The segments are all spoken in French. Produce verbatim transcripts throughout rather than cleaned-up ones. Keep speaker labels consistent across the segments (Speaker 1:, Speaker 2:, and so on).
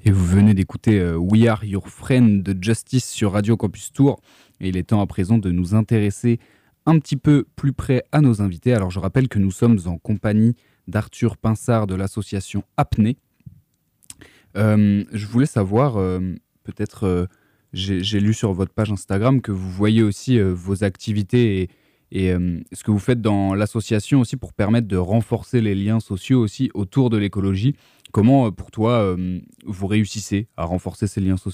Speaker 1: Et vous venez d'écouter euh, We Are Your Friend de Justice sur Radio Campus Tour. Et il est temps à présent de nous intéresser un petit peu plus près à nos invités. Alors je rappelle que nous sommes en compagnie d'Arthur Pinsard de l'association Apnée. Euh, je voulais savoir, euh, peut-être, euh, j'ai, j'ai lu sur votre page Instagram que vous voyez aussi euh, vos activités et, et euh, ce que vous faites dans l'association aussi pour permettre de renforcer les liens sociaux aussi autour de l'écologie. Comment, euh, pour toi, euh, vous réussissez à renforcer ces liens sociaux ?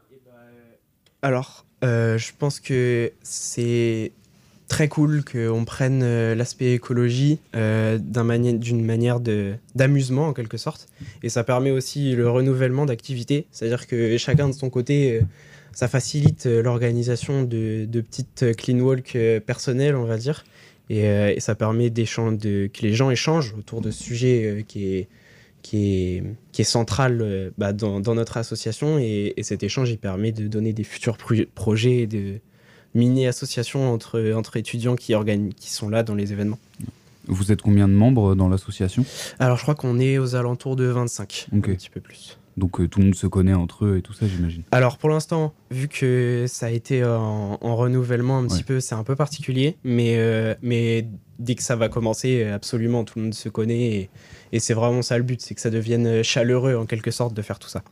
Speaker 2: Alors, euh, je pense que c'est très cool qu'on prenne euh, l'aspect écologie euh, d'un mani- d'une manière de, d'amusement en quelque sorte. Et ça permet aussi le renouvellement d'activités. C'est-à-dire que chacun de son côté, euh, ça facilite euh, l'organisation de, de petites euh, clean walk euh, personnelles, on va dire. Et, euh, et ça permet d'échan- de, que les gens échangent autour de ce sujet euh, qui est, qui est, qui est central euh, bah, dans, dans notre association. Et, et cet échange, il permet de donner des futurs pro- projets et de mini-associations entre, entre étudiants qui, organi- qui sont là dans les événements.
Speaker 1: Vous êtes combien de membres dans l'association ?
Speaker 2: Alors, je crois qu'on est aux alentours de vingt-cinq,
Speaker 1: Ok.
Speaker 2: un petit peu plus.
Speaker 1: Donc euh, tout le monde se connaît entre eux et tout ça, j'imagine.
Speaker 2: Alors, pour l'instant, vu que ça a été en, en renouvellement un
Speaker 1: Ouais.
Speaker 2: petit peu, c'est un peu particulier, mais, euh, mais dès que ça va commencer, absolument, tout le monde se connaît et, et c'est vraiment ça le but, c'est que ça devienne chaleureux en quelque sorte de faire tout ça.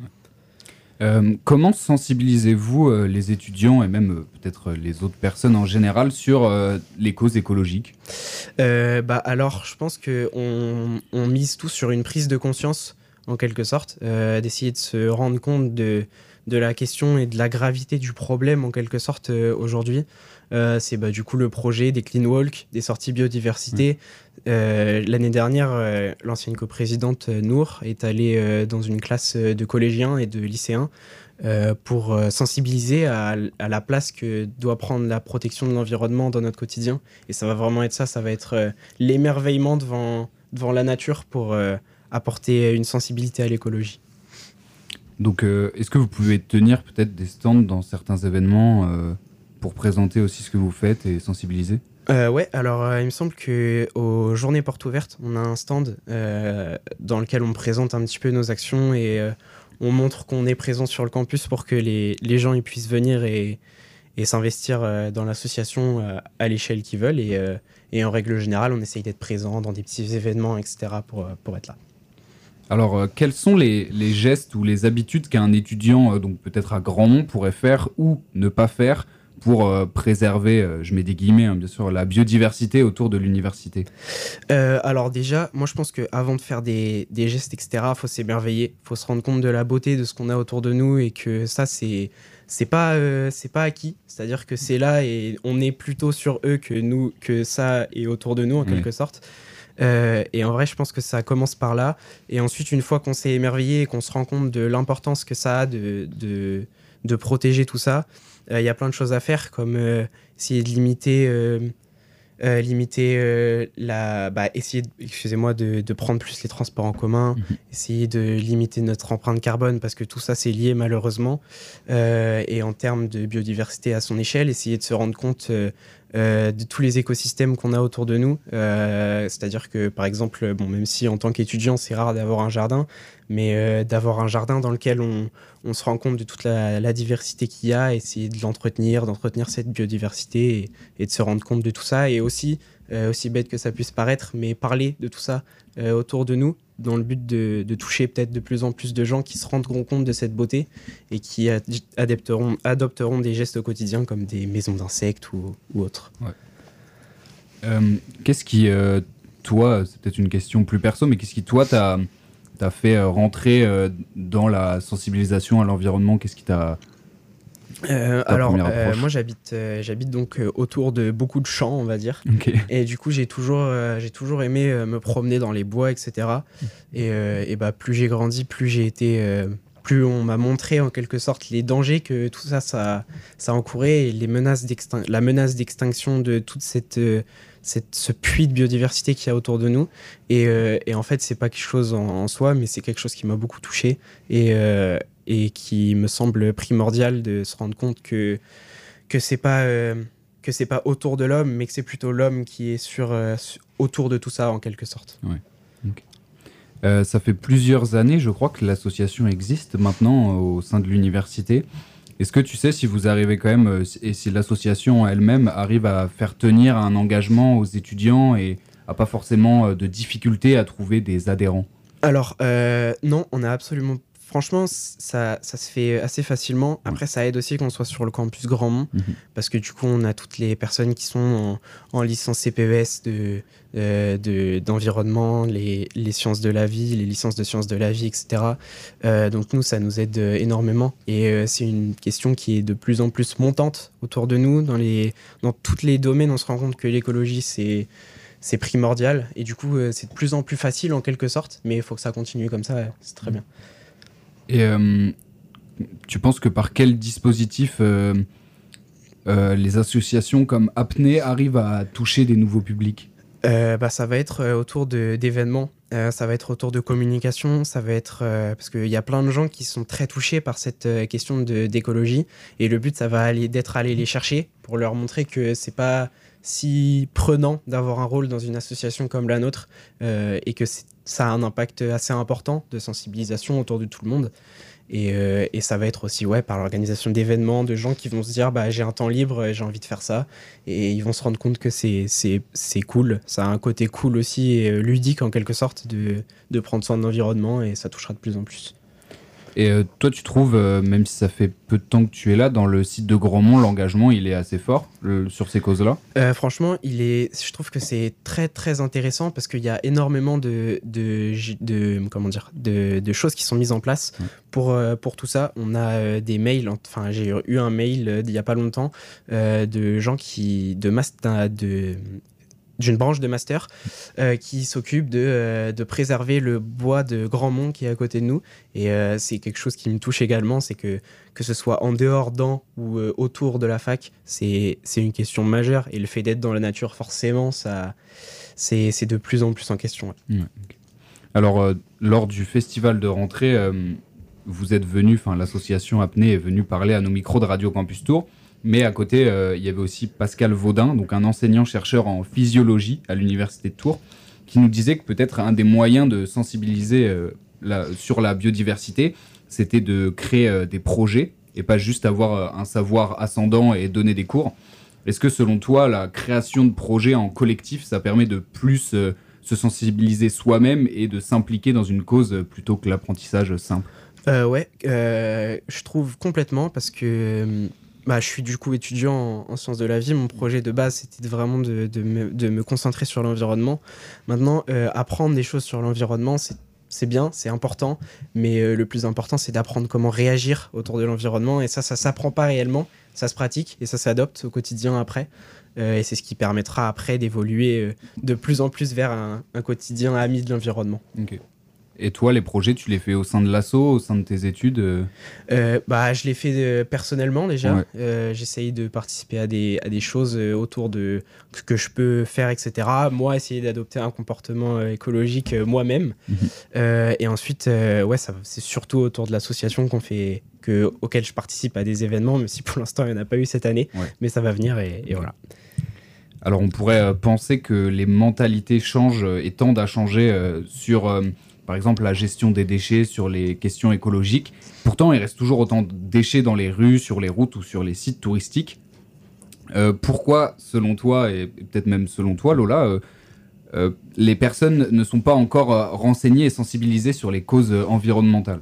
Speaker 1: Euh, comment sensibilisez-vous euh, les étudiants et même euh, peut-être euh, les autres personnes en général sur euh, les causes écologiques ?
Speaker 2: Euh, bah alors, je pense qu'on on mise tous sur une prise de conscience, en quelque sorte, euh, d'essayer de se rendre compte de, de la question et de la gravité du problème, en quelque sorte, euh, aujourd'hui. Euh, c'est bah, du coup le projet des clean walk, des sorties biodiversité. Euh, l'année dernière, euh, l'ancienne coprésidente euh, Nour est allée euh, dans une classe euh, de collégiens et de lycéens euh, pour euh, sensibiliser à, à la place que doit prendre la protection de l'environnement dans notre quotidien. Et ça va vraiment être ça, ça va être euh, l'émerveillement devant, devant la nature pour euh, apporter une sensibilité à l'écologie.
Speaker 1: Donc euh, est-ce que vous pouvez tenir peut-être des stands dans certains événements euh, pour présenter aussi ce que vous faites et sensibiliser ?
Speaker 2: Euh, ouais, alors euh, il me semble qu'aux Journées Portes Ouvertes, on a un stand euh, dans lequel on présente un petit peu nos actions et euh, on montre qu'on est présent sur le campus pour que les, les gens ils puissent venir et, et s'investir euh, dans l'association euh, à l'échelle qu'ils veulent. Et, euh, et en règle générale, on essaye d'être présent dans des petits événements, et cetera pour, pour être là.
Speaker 1: Alors euh, quels sont les, les gestes ou les habitudes qu'un étudiant, euh, donc peut-être à Grandmont, pourrait faire ou ne pas faire pour euh, préserver, euh, je mets des guillemets hein, bien sûr, la biodiversité autour de l'université ?
Speaker 2: Euh, alors déjà, moi je pense qu'avant de faire des, des gestes, et cetera, il faut s'émerveiller, il faut se rendre compte de la beauté de ce qu'on a autour de nous et que ça, c'est, c'est, pas, euh, c'est pas acquis. C'est-à-dire que c'est là et on est plutôt sur eux que, nous, que ça est autour de nous, en
Speaker 1: Oui.
Speaker 2: quelque sorte. Euh, et en vrai, je pense que ça commence par là. Et ensuite, une fois qu'on s'est émerveillé et qu'on se rend compte de l'importance que ça a de, de, de protéger tout ça, il euh, y a plein de choses à faire, comme euh, essayer de limiter... Euh, Euh, limiter euh, la bah, essayer de, excusez-moi de, de prendre plus les transports en commun,
Speaker 1: Mhm.
Speaker 2: essayer de limiter notre empreinte carbone parce que tout ça c'est lié malheureusement euh, et en termes de biodiversité à son échelle, essayer de se rendre compte euh, euh, de tous les écosystèmes qu'on a autour de nous, euh, c'est-à-dire que par exemple, bon, même si en tant qu'étudiant c'est rare d'avoir un jardin, mais euh, d'avoir un jardin dans lequel on, on se rend compte de toute la, la diversité qu'il y a, essayer de l'entretenir, d'entretenir cette biodiversité et, et de se rendre compte de tout ça. Et aussi, euh, aussi bête que ça puisse paraître, mais parler de tout ça euh, autour de nous, dans le but de, de toucher peut-être de plus en plus de gens qui se rendront compte de cette beauté et qui ad- adapteront, adopteront des gestes au quotidien comme des maisons d'insectes ou, ou autres.
Speaker 1: Euh, qu'est-ce qui, euh, toi, c'est peut-être une question plus perso, mais qu'est-ce qui, toi, t'a, t'a fait euh, rentrer euh, dans la sensibilisation à l'environnement ? Qu'est-ce qui t'a...
Speaker 2: Euh,
Speaker 1: Ta
Speaker 2: alors,
Speaker 1: première
Speaker 2: euh,
Speaker 1: approche.
Speaker 2: moi j'habite, euh, j'habite donc euh, autour de beaucoup de champs, on va dire.
Speaker 1: Ok.
Speaker 2: Et du coup, j'ai toujours, euh, j'ai toujours aimé euh, me promener dans les bois, et cetera. Et, euh, et bah, plus j'ai grandi, plus j'ai été, euh, plus on m'a montré en quelque sorte les dangers que tout ça, ça, ça encourait et les menaces d'extin- la menace d'extinction de toute cette, euh, cette, ce puits de biodiversité qu'il y a autour de nous. Et, euh, et en fait, c'est pas quelque chose en, en soi, mais c'est quelque chose qui m'a beaucoup touché et, euh, et qui me semble primordial de se rendre compte que que c'est pas euh, que c'est pas autour de l'homme, mais que c'est plutôt l'homme qui est sur, euh, sur- autour de tout ça en quelque sorte.
Speaker 1: Ouais. Okay. Euh, ça fait plusieurs années, je crois, que l'association existe maintenant euh, au sein de l'université. Est-ce que tu sais si vous arrivez quand même, euh, et si l'association elle-même arrive à faire tenir un engagement aux étudiants et a pas forcément euh, de difficulté à trouver des adhérents?
Speaker 2: Alors, euh, non, on a absolument. Franchement, ça, ça se fait assez facilement.
Speaker 1: Ouais.
Speaker 2: Après, ça aide aussi qu'on soit sur le campus Grandmont,
Speaker 1: Mhm.
Speaker 2: parce que du coup, on a toutes les personnes qui sont en, en licence C P E S de, euh, de, d'environnement, les, les sciences de la vie, les licences de sciences de la vie, et cetera. Euh, donc, nous, ça nous aide euh, énormément. Et euh, c'est une question qui est de plus en plus montante autour de nous. Dans, les, dans tous les domaines, on se rend compte que l'écologie, c'est. C'est primordial et du coup euh, c'est de plus en plus facile en quelque sorte, mais il faut que ça continue comme ça, ouais, c'est très bien.
Speaker 1: Et euh, tu penses que par quel dispositif euh, euh, les associations comme Apnée arrivent à toucher des nouveaux publics?
Speaker 2: Euh, bah, ça va être euh, autour de, d'événements, euh, ça va être autour de communication, ça va être euh, parce qu'il y a plein de gens qui sont très touchés par cette euh, question de, d'écologie et le but ça va aller, d'être aller les chercher pour leur montrer que c'est pas si prenant d'avoir un rôle dans une association comme la nôtre euh, et que c'est, ça a un impact assez important de sensibilisation autour de tout le monde. Et, euh, et ça va être aussi ouais, par l'organisation d'événements, de gens qui vont se dire bah, j'ai un temps libre, j'ai envie de faire ça. Et ils vont se rendre compte que c'est, c'est, c'est cool. Ça a un côté cool aussi et euh, ludique en quelque sorte de, de prendre soin de l'environnement et ça touchera de plus en plus.
Speaker 1: Et euh, toi, tu trouves, euh, même si ça fait peu de temps que tu es là, dans le site de Grandmont, l'engagement, il est assez fort le, sur ces causes-là?
Speaker 2: Euh, franchement, il est, je trouve que c'est très très intéressant parce qu'il y a énormément de, de, de, comment dire, de, de choses qui sont mises en place
Speaker 1: Ouais.
Speaker 2: pour, euh, pour tout ça. On a euh, des mails, enfin j'ai eu un mail euh, il n'y a pas longtemps euh, de gens qui, de, master, de d'une branche de master euh, qui s'occupe de, euh, de préserver le bois de Grandmont qui est à côté de nous. Et euh, c'est quelque chose qui me touche également, c'est que que ce soit en dehors, dans ou euh, autour de la fac, c'est, c'est une question majeure. Et le fait d'être dans la nature, forcément, ça, c'est, c'est de plus en plus en question. Ouais.
Speaker 1: Ouais, okay. Alors, euh, lors du festival de rentrée, euh, vous êtes venu, enfin l'association Apnée est venue parler à nos micros de Radio Campus Tour. Mais à côté, euh, il y avait aussi Pascal Vaudin, donc un enseignant-chercheur en physiologie à l'université de Tours, qui nous disait que peut-être un des moyens de sensibiliser euh, la, sur la biodiversité, c'était de créer euh, des projets et pas juste avoir euh, un savoir ascendant et donner des cours. Est-ce que selon toi, la création de projets en collectif, ça permet de plus euh, se sensibiliser soi-même et de s'impliquer dans une cause plutôt que l'apprentissage simple?
Speaker 2: Euh, ouais, euh, je trouve complètement parce que bah, je suis du coup étudiant en, en sciences de la vie. Mon projet de base, c'était vraiment de, de, me, de me concentrer sur l'environnement. Maintenant, euh, apprendre des choses sur l'environnement, c'est, c'est bien, c'est important. Mais euh, le plus important, c'est d'apprendre comment réagir autour de l'environnement. Et ça, ça s'apprend pas réellement. Ça se pratique et ça s'adopte au quotidien après. Euh, et c'est ce qui permettra après d'évoluer euh, de plus en plus vers un, un quotidien ami de l'environnement.
Speaker 1: Ok. Et toi, les projets, tu les fais au sein de l'asso, au sein de tes études?
Speaker 2: euh, bah, Je l'ai fait euh, personnellement déjà.
Speaker 1: Ouais.
Speaker 2: Euh, j'essaye de participer à des, à des choses euh, autour de ce que je peux faire, et cetera. Moi, essayer d'adopter un comportement euh, écologique euh, moi-même.
Speaker 1: Mmh.
Speaker 2: Euh, et ensuite, euh, ouais, ça, c'est surtout autour de l'association qu'on fait, que, auquel je participe à des événements, même si pour l'instant, il n'y en a pas eu cette année.
Speaker 1: Ouais.
Speaker 2: Mais ça va venir et, et voilà.
Speaker 1: Alors, on pourrait euh, penser que les mentalités changent euh, et tendent à changer euh, sur... Euh, par exemple, la gestion des déchets, sur les questions écologiques. Pourtant, il reste toujours autant de déchets dans les rues, sur les routes ou sur les sites touristiques. Euh, pourquoi, selon toi, et peut-être même selon toi, Lola, euh, euh, les personnes ne sont pas encore euh, renseignées et sensibilisées sur les causes euh, environnementales?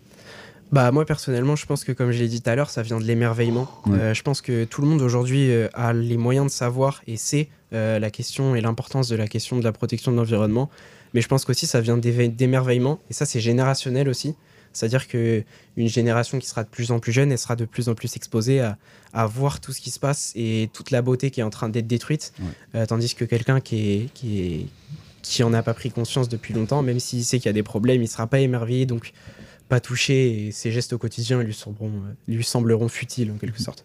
Speaker 2: Bah, moi, personnellement, je pense que, comme je l'ai dit tout à l'heure, ça vient de l'émerveillement.
Speaker 1: Ouais.
Speaker 2: Euh, je pense que tout le monde aujourd'hui euh, a les moyens de savoir et sait euh, la question et l'importance de la question de la protection de l'environnement. Mais je pense qu'aussi, ça vient d'émerveillement. Et ça, c'est générationnel aussi. C'est-à-dire qu'une génération qui sera de plus en plus jeune, elle sera de plus en plus exposée à, à voir tout ce qui se passe et toute la beauté qui est en train d'être détruite. Ouais. Euh, tandis que quelqu'un qui est... Qui est qui en a pas pris conscience depuis longtemps, même s'il sait qu'il y a des problèmes, il sera pas émerveillé, donc pas touché, et ses gestes au quotidien lui sembleront, lui sembleront futiles en quelque sorte.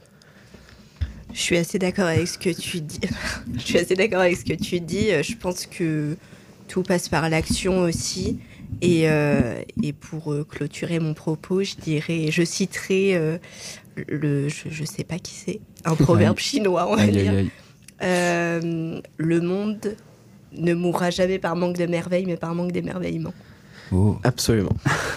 Speaker 3: Je suis assez d'accord avec ce que tu dis. Je suis assez d'accord avec ce que tu dis. Je pense que tout passe par l'action aussi. Et, euh, et pour euh, clôturer mon propos, je dirais, je citerai euh, le, je, je sais pas qui c'est, un proverbe chinois, on va
Speaker 1: aïe,
Speaker 3: dire.
Speaker 1: Aïe, aïe.
Speaker 3: Euh, le monde ne mourra jamais par manque de merveille, mais par manque d'émerveillement.
Speaker 1: Oh.
Speaker 2: Absolument.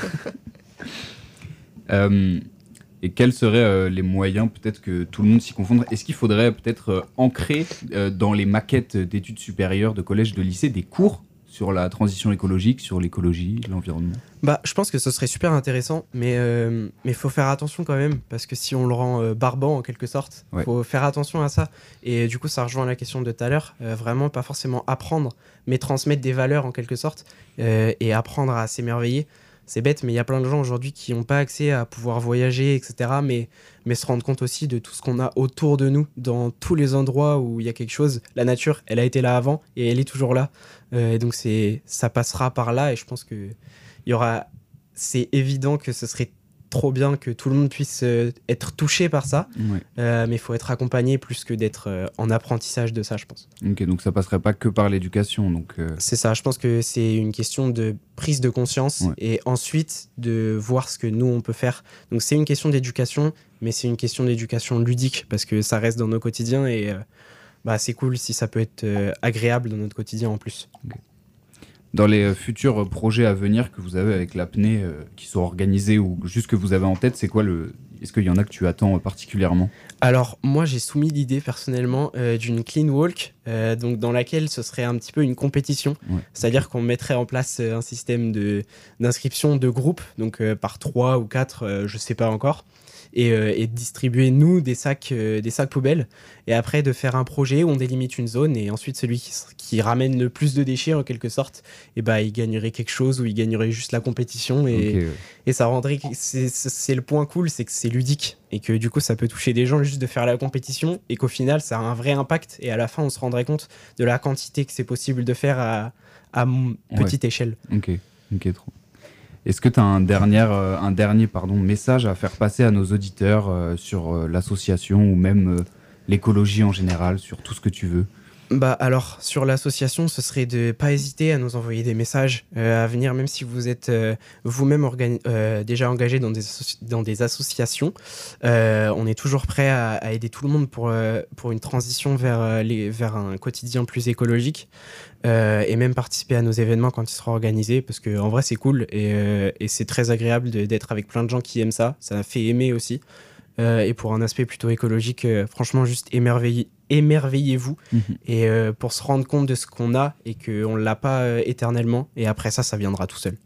Speaker 1: euh, et quels seraient euh, les moyens, peut-être que tout le monde s'y confondre? Est-ce qu'il faudrait peut-être euh, ancrer euh, dans les maquettes d'études supérieures, de collège, de lycée, des cours sur la transition écologique, sur l'écologie, l'environnement?
Speaker 2: Bah, je pense que ce serait super intéressant, mais euh, mais faut faire attention quand même, parce que si on le rend euh, barbant en quelque sorte,
Speaker 1: ouais.
Speaker 2: faut faire attention à ça. Et du coup, ça rejoint la question de tout à l'heure, euh, vraiment pas forcément apprendre, mais transmettre des valeurs en quelque sorte, euh, et apprendre à s'émerveiller. C'est bête, mais il y a plein de gens aujourd'hui qui n'ont pas accès à pouvoir voyager, et cetera. Mais, mais se rendre compte aussi de tout ce qu'on a autour de nous, dans tous les endroits où il y a quelque chose. La nature, elle a été là avant et elle est toujours là. Euh, et donc, c'est, ça passera par là. Et je pense que il y aura... c'est évident que ce serait trop bien que tout le monde puisse euh, être touché par ça.
Speaker 1: Ouais.
Speaker 2: Euh, mais il faut être accompagné plus que d'être euh, en apprentissage de ça, je pense.
Speaker 1: Ok, donc ça passerait pas que par l'éducation. Donc euh...
Speaker 2: C'est ça, je pense que c'est une question de prise de conscience
Speaker 1: ouais.
Speaker 2: et ensuite de voir ce que nous, on peut faire. Donc c'est une question d'éducation, mais c'est une question d'éducation ludique parce que ça reste dans nos quotidiens et euh, bah, c'est cool si ça peut être euh, agréable dans notre quotidien en plus.
Speaker 1: Okay. Dans les futurs projets à venir que vous avez avec l'apnée, euh, qui sont organisés ou juste que vous avez en tête, c'est quoi le... Est-ce qu'il y en a que tu attends particulièrement ?
Speaker 2: Alors, moi, j'ai soumis l'idée personnellement euh, d'une clean walk, euh, donc dans laquelle ce serait un petit peu une compétition.
Speaker 1: Ouais.
Speaker 2: C'est-à-dire qu'on mettrait en place un système de, d'inscription de groupe, donc euh, par trois ou quatre, euh, je sais pas encore. Et, euh, et de distribuer, nous, des sacs, euh, des sacs poubelles. Et après, de faire un projet où on délimite une zone. Et ensuite, celui qui, qui ramène le plus de déchets, en quelque sorte, et bah, il gagnerait quelque chose ou il gagnerait juste la compétition. Et,
Speaker 1: okay, ouais.
Speaker 2: et ça rendrait... C'est, c'est le point cool, c'est que c'est ludique. Et que du coup, ça peut toucher des gens juste de faire la compétition. Et qu'au final, ça a un vrai impact. Et à la fin, on se rendrait compte de la quantité que c'est possible de faire à, à petite
Speaker 1: ouais.
Speaker 2: échelle.
Speaker 1: Ok, ok, trop. Est-ce que tu as un dernier, euh, un dernier pardon, message à faire passer à nos auditeurs euh, sur euh, l'association ou même euh, l'écologie en général, sur tout ce que tu veux ?
Speaker 2: Bah alors, sur l'association, ce serait de ne pas hésiter à nous envoyer des messages euh, à venir, même si vous êtes euh, vous-même organi- euh, déjà engagé dans des, associ- dans des associations. Euh, on est toujours prêt à, à aider tout le monde pour, euh, pour une transition vers, euh, les, vers un quotidien plus écologique. Euh, et même participer à nos événements quand ils seront organisés, parce qu'en vrai, c'est cool et, euh, et c'est très agréable de, d'être avec plein de gens qui aiment ça. Ça fait aimer aussi. Euh, et pour un aspect plutôt écologique, euh, franchement, juste émerveillez, émerveillez-vous mmh. et euh, pour se rendre compte de ce qu'on a et qu'on ne l'a pas euh, éternellement. Et après ça, ça viendra tout seul.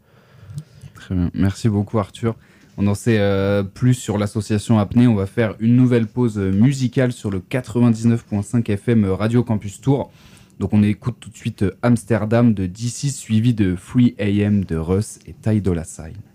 Speaker 1: Très bien. Merci beaucoup, Arthur. On en sait euh, plus sur l'association Apnée. On va faire une nouvelle pause musicale sur le quatre-vingt-dix-neuf virgule cinq F M Radio Campus Tour. Donc on écoute tout de suite Amsterdam de D C, suivi de three A M de Russ et Ty Dolla Sign.